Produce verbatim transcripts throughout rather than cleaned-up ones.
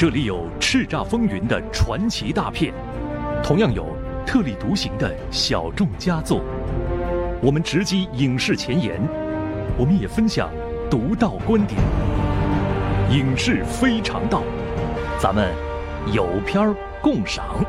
这里有叱咤风云的传奇大片，同样有特立独行的小众佳作。我们直击影视前沿，我们也分享独到观点。影视非常道，咱们有片儿共赏。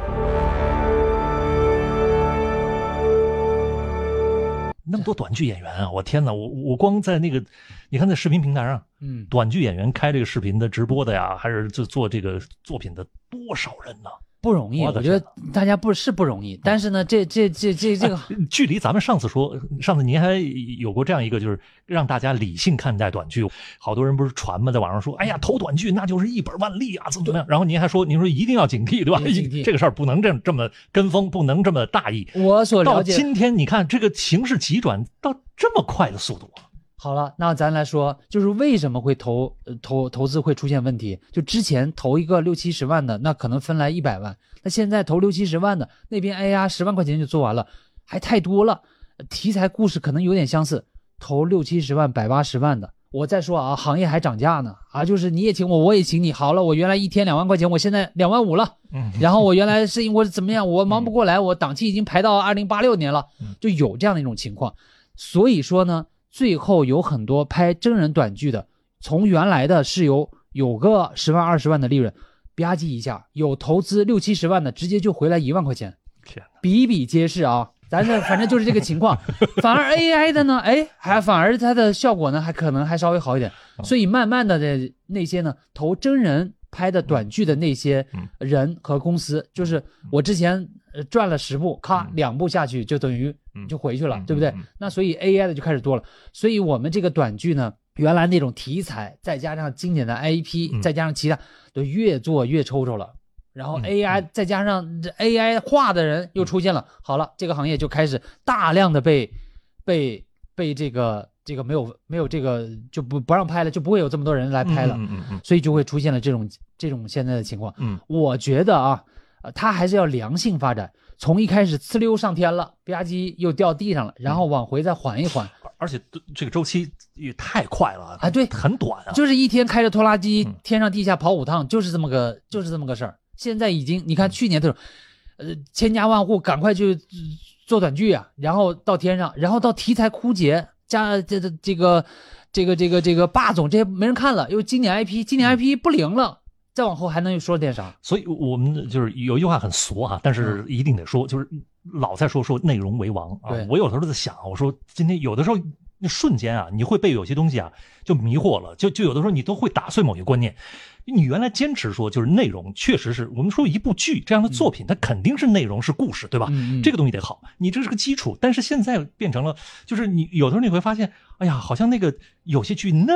那么多短剧演员啊！我天哪，我我光在那个，你看在视频平台上，嗯，短剧演员开这个视频的直播的呀，还是做做这个作品的多少人呢？ 不容易，我觉得大家不是不容易，但是呢，这这这这这个、 哎，距离咱们上次说，上次您还有过这样一个，就是让大家理性看待短剧。好多人不是传吗？在网上说，哎呀，投短剧那就是一本万利啊，怎么怎么样？然后您还说，您说一定要警惕，对吧？ 警惕， 这个事儿不能这这么跟风，不能这么大意。 我所了解， 到今天你看这个形势急转到这么快的速度啊！ 好了，那咱来说，就是为什么会投呃投投资会出现问题？就之前投一个六七十万的，那可能分来一百万，那现在投六七十万的，那边哎呀十万块钱就做完了，还太多了。题材故事可能有点相似，投六七十万、百八十万的。我再说啊，行业还涨价呢啊，就是你也请我，我也请你。好了，我原来一天两万块钱，我现在两万五了。嗯，然后我原来是因为我怎么样，我忙不过来，我档期已经排到二零八六年了，就有这样的一种情况。所以说呢。最后有很多拍真人短剧的，从原来的是有有个十万二十万的利润，吧唧一下有投资六七十万的，直接就回来一万块钱，比比皆是啊！咱这反正就是这个情况。反而 A I 的呢，哎，还反而它的效果呢，还可能还稍微好一点。所以慢慢的的那些呢，投真人拍的短剧的那些人和公司，就是我之前赚了十部，咔两部下去就等于就回去了，对不对？那所以 A I 的就开始多了。所以我们这个短剧呢，原来那种题材，再加上经典的 I P， 再加上其他，都越做越抽抽了。然后 A I 再加上 A I 画的人又出现了，好了，这个行业就开始大量的被被被这个这个没有没有这个就不不让拍了，就不会有这么多人来拍了，嗯嗯嗯，所以就会出现了这种这种现在的情况。嗯，我觉得啊，呃，它还是要良性发展。从一开始呲溜上天了，吧唧又掉地上了，然后往回再缓一缓， 嗯、而且这个周期也太快了啊！对， 很短啊， 就是一天开着拖拉机、嗯、天上地下跑五趟，就是这么个就是这么个事儿。现在已经你看去年的时候，呃，千家万户赶快去做短剧啊，然后到天上，然后到题材枯竭，加这这这个这个这个这个霸总这些没人看了，又经典 I P， 经典 I P 不灵了。再往后还能说点啥？ 所以我们就是有一句话很俗啊，但是一定得说，就是老在说说内容为王啊。我有时候在想，我说今天有的时候那瞬间啊，你会被有些东西啊就迷惑了，就就有的时候你都会打碎某些观念。你原来坚持说就是内容，确实是我们说一部剧这样的作品，它肯定是内容是故事，对吧？嗯嗯，这个东西得好，你这是个基础。但是现在变成了，就是你有的时候你会发现，哎呀，好像那个有些剧那。